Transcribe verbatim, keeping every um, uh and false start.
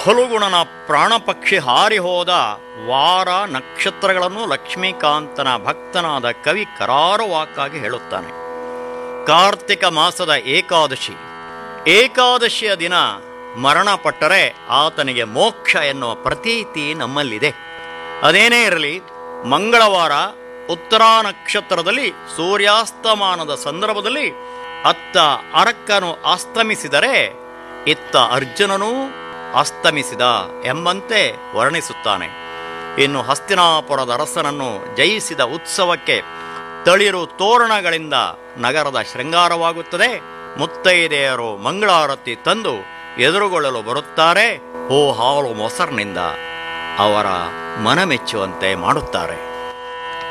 ಫಲುಗುಣನ ಪ್ರಾಣಪಕ್ಷಿ ಹಾರಿ ಹೋದ ವಾರ ನಕ್ಷತ್ರಗಳನ್ನು ಲಕ್ಷ್ಮೀಕಾಂತನ ಭಕ್ತನಾದ ಕವಿ ಕರಾರುವಾಕ್ಕಾಗಿ ಹೇಳುತ್ತಾನೆ. ಕಾರ್ತಿಕ ಮಾಸದ ಏಕಾದಶಿ, ಏಕಾದಶಿಯ ದಿನ ಮರಣಪಟ್ಟರೆ ಆತನಿಗೆ ಮೋಕ್ಷ ಎನ್ನುವ ಪ್ರತೀತಿ ನಮ್ಮಲ್ಲಿದೆ. ಅದೇನೇ ಇರಲಿ, ಮಂಗಳವಾರ ಉತ್ತರಾ ನಕ್ಷತ್ರದಲ್ಲಿ ಸೂರ್ಯಾಸ್ತಮಾನದ ಸಂದರ್ಭದಲ್ಲಿ ಅತ್ತ ಅರಕ್ಕನು ಅಸ್ತಮಿಸಿದರೆ ಇತ್ತ ಅರ್ಜುನನೂ ಅಸ್ತಮಿಸಿದ ಎಂಬಂತೆ ವರ್ಣಿಸುತ್ತಾನೆ. ಇನ್ನು ಹಸ್ತಿನಾಪುರದ ಅರಸನನ್ನು ಜಯಿಸಿದ ಉತ್ಸವಕ್ಕೆ ತಳಿರು ತೋರಣಗಳಿಂದ ನಗರದ ಶೃಂಗಾರವಾಗುತ್ತದೆ. ಮುತ್ತೈದೆಯರು ಮಂಗಳಾರತಿ ತಂದು ಎದುರುಗೊಳ್ಳಲು ಬರುತ್ತಾರೆ. ಹೋ ಹಾಲು ಮೊಸರಿನಿಂದ ಅವರ ಮನಮೆಚ್ಚುವಂತೆ ಮಾಡುತ್ತಾರೆ.